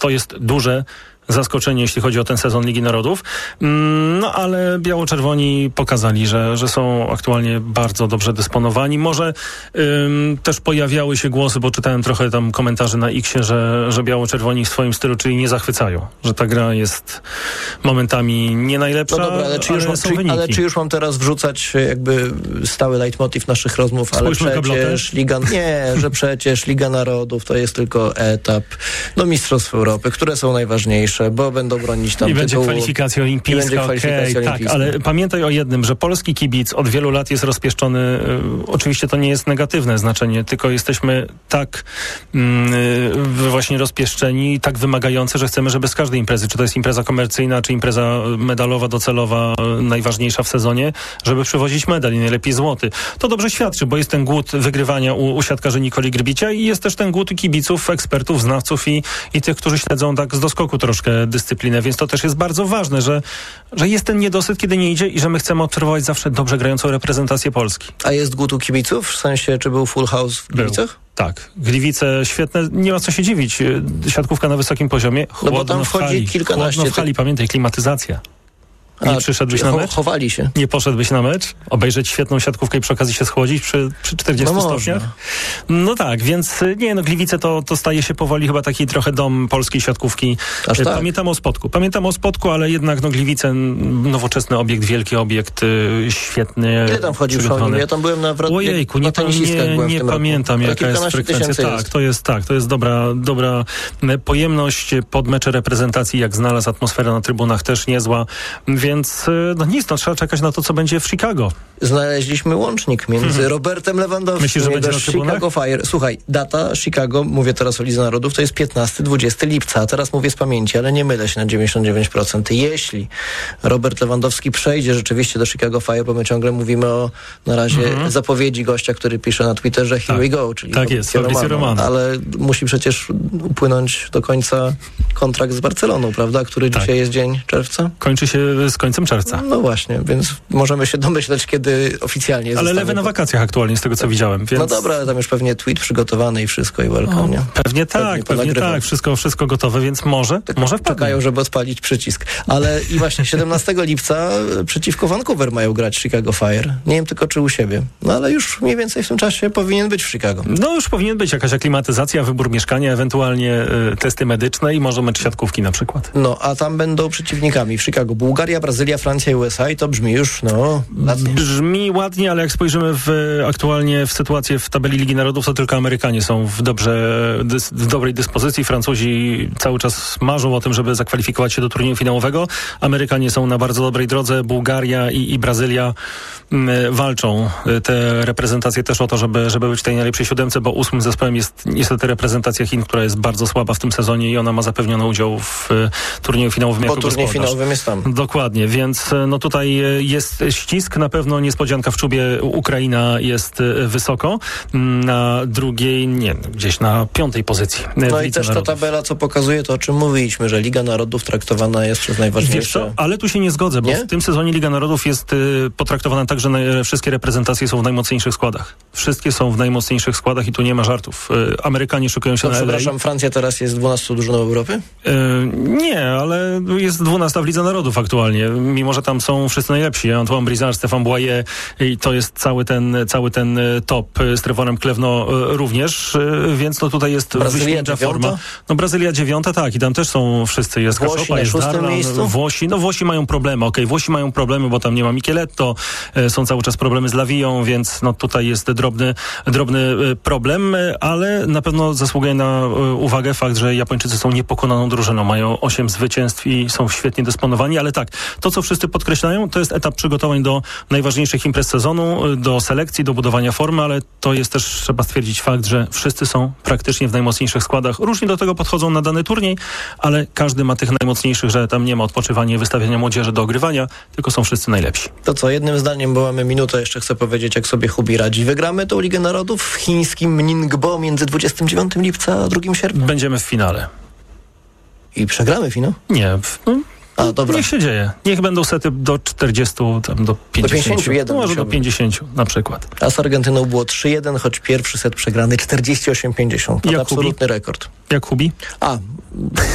to jest duże zaskoczenie, jeśli chodzi o ten sezon Ligi Narodów. No ale biało-czerwoni pokazali, że są aktualnie bardzo dobrze dysponowani. Może też pojawiały się głosy, bo czytałem trochę tam komentarzy na X-ie, że biało-czerwoni w swoim stylu, czyli nie zachwycają. Że ta gra jest momentami nie najlepsza, no dobra, ale czy już mam teraz wrzucać jakby stały leitmotiv naszych rozmów, Spójrzmy ale przecież przecież Liga Narodów to jest tylko etap do Mistrzostw Europy, które są najważniejsze, bo będą bronić tam tytułu. I będzie kwalifikacja olimpijska, tak, ale pamiętaj o jednym, że polski kibic od wielu lat jest rozpieszczony, oczywiście to nie jest negatywne znaczenie, tylko jesteśmy tak właśnie rozpieszczeni, tak wymagający, że chcemy, żeby z każdej imprezy, czy to jest impreza komercyjna, czy impreza medalowa, docelowa, najważniejsza w sezonie, żeby przywozić medal i najlepiej złoty. To dobrze świadczy, bo jest ten głód wygrywania u siatkarzy Nikoli Grbicia i jest też ten głód kibiców, ekspertów, znawców i tych, którzy śledzą tak z doskoku troszkę dyscyplinę, więc to też jest bardzo ważne, że jest ten niedosyt, kiedy nie idzie i że my chcemy obserwować zawsze dobrze grającą reprezentację Polski. A jest głód u kibiców? W sensie, czy był full house w Gliwicach? Tak. Gliwice świetne, nie ma co się dziwić. Siatkówka na wysokim poziomie. Chłodno, bo tam wchodzi kilkanaście. Chłodno w hali, pamiętaj, klimatyzacja. Nie przyszedłeś na mecz? Chowali się. Nie poszedłeś na mecz? Obejrzeć świetną siatkówkę i przy okazji się schłodzić przy 40 stopniach? No tak, więc Gliwice to staje się powoli chyba taki trochę dom polskiej siatkówki. Tak. Pamiętam o Spodku, ale jednak Gliwice, nowoczesny obiekt, wielki obiekt, świetny. Ile tam wchodzi w Ja tam byłem Ojejku, nie pamiętam jaka jest frekwencja. To jest dobra pojemność pod mecze reprezentacji, jak znalazł, atmosfera na trybunach też niezła. Więc trzeba czekać na to, co będzie w Chicago. Znaleźliśmy łącznik między Robertem Lewandowskim. Myślisz, że będzie na Chicago Fire. Słuchaj, data Chicago, mówię teraz o Lidze Narodów, to jest 15-20 lipca, a teraz mówię z pamięci, ale nie mylę się na 99%. Jeśli Robert Lewandowski przejdzie rzeczywiście do Chicago Fire, bo my ciągle mówimy o na razie zapowiedzi gościa, który pisze na Twitterze here we go, czyli tak jest, Fabrizio Romano. Ale musi przecież upłynąć do końca kontrakt z Barceloną, prawda? Który dzisiaj jest dzień czerwca? Kończy się z końcem czerwca. No właśnie, więc możemy się domyśleć, kiedy oficjalnie jest. Ale Lewy na wakacjach aktualnie, z tego co widziałem. Więc... No dobra, ale tam już pewnie tweet przygotowany i wszystko i welcome, nie? Pewnie tak, wszystko gotowe, więc może czekają, żeby odpalić przycisk. Ale i właśnie 17 lipca przeciwko Vancouver mają grać Chicago Fire. Nie wiem tylko, czy u siebie. No ale już mniej więcej w tym czasie powinien być w Chicago. No już powinien być jakaś aklimatyzacja, wybór mieszkania, ewentualnie testy medyczne i może mecz siatkówki na przykład. No, a tam będą przeciwnikami w Chicago Bułgaria, Brazylia, Francja i USA i to brzmi już, ładnie. Brzmi ładnie, ale jak spojrzymy aktualnie w sytuację w tabeli Ligi Narodów, to tylko Amerykanie są w dobrej dyspozycji. Francuzi cały czas marzą o tym, żeby zakwalifikować się do turnieju finałowego. Amerykanie są na bardzo dobrej drodze. Bułgaria i Brazylia walczą. Te reprezentacje też o to, żeby być w tej najlepszej siódemce, bo 8. zespołem jest niestety reprezentacja Chin, która jest bardzo słaba w tym sezonie i ona ma zapewniony udział w turnieju finałowym jako gospodarz. Turniej finałowym jest tam. Dokładnie, więc tutaj jest ścisk, na pewno niespodzianka w czubie. Ukraina jest wysoko, na drugiej, gdzieś na 5. pozycji. No i też ta tabela, co pokazuje to, o czym mówiliśmy, że Liga Narodów traktowana jest przez najważniejsze. Wiesz co, ale tu się nie zgodzę, bo w tym sezonie Liga Narodów jest potraktowana tak, że wszystkie reprezentacje są w najmocniejszych składach. Wszystkie są w najmocniejszych składach i tu nie ma żartów. Amerykanie szykują się na LA. Przepraszam, Francja teraz jest 12 drużyną Europy? Nie, ale jest 12 w Lidze Narodów aktualnie, mimo że tam są wszyscy najlepsi. Antoine Brizard, Stefan Boyer i to jest cały ten top z Trevorem Klewno również, więc tutaj jest wyśmienita forma. Brazylia 9, tak, i tam też są wszyscy. Jest Włosi jest Darlan, Włosi mają problemy, Włosi mają problemy, bo tam nie ma Micheletto, są cały czas problemy z Lavią, więc tutaj jest drobny problem, ale na pewno zasługuje na uwagę fakt, że Japończycy są niepokonaną drużyną, mają 8 zwycięstw i są świetnie dysponowani, ale tak, to co wszyscy podkreślają, to jest etap przygotowań do najważniejszych imprez sezonu, do selekcji, do budowania formy, ale to jest też, trzeba stwierdzić, fakt, że wszyscy są praktycznie w najmocniejszych składach. Różnie do tego podchodzą na dany turniej, ale każdy ma tych najmocniejszych, że tam nie ma odpoczywania i wystawiania młodzieży do ogrywania, tylko są wszyscy najlepsi. To co, jednym zdaniem, bo mamy minutę, jeszcze chcę powiedzieć, jak sobie Hubi radzi. Wygramy tą Ligę Narodów w chińskim Ningbo między 29 lipca a 2 sierpnia? Będziemy w finale. I przegramy finał? Nie, dobra. Niech się dzieje. Niech będą sety do 40, tam do 50. Do 51 może do 50 na przykład. A z Argentyną było 3-1, choć pierwszy set przegrany 48-50. To absolutny rekord. Jak Hubi?